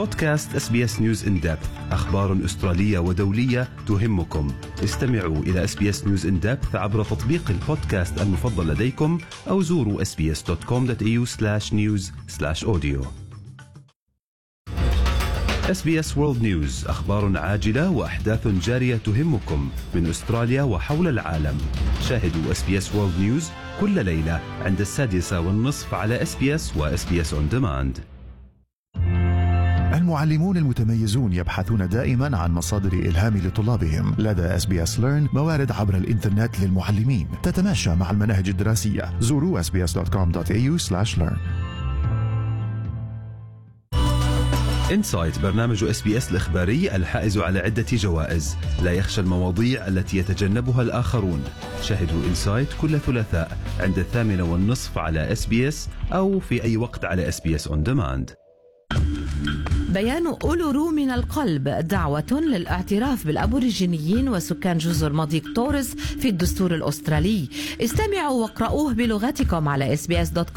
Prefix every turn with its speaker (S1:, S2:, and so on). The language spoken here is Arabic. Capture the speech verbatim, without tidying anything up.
S1: بودكاست إس بي إس News in Depth، أخبار أسترالية ودولية تهمكم. استمعوا إلى إس بي إس News in Depth عبر تطبيق البودكاست المفضل لديكم أو زوروا إس بي إس دوت كوم دوت إي يو سلاش نيوز سلاش أوديو. إس بي إس World News، أخبار عاجلة وأحداث جارية تهمكم من أستراليا وحول العالم. شاهدوا إس بي إس World News كل ليلة عند السادسة والنصف على إس بي إس و إس بي إس On Demand.
S2: المعلمون المتميزون يبحثون دائما عن مصادر إلهام لطلابهم. لدى إس بي إس Learn موارد عبر الإنترنت للمعلمين تتماشى مع المناهج الدراسية. زوروا إس بي إس دوت كوم دوت إي يو سلاش ليرن.
S1: إنسايت، برنامج إس بي إس الإخباري الحائز على عدة جوائز، لا يخشى المواضيع التي يتجنبها الآخرون. شاهدوا إنسايت كل ثلاثاء عند الثامنة والنصف على إس بي إس أو في أي وقت على إس بي إس On Demand.
S3: بيان أولورو من القلب، دعوة للاعتراف بالأبوريجينيين وسكان جزر مضيق تورس في الدستور الأسترالي. استمعوا واقرأوه بلغتكم على إس بي إس دوت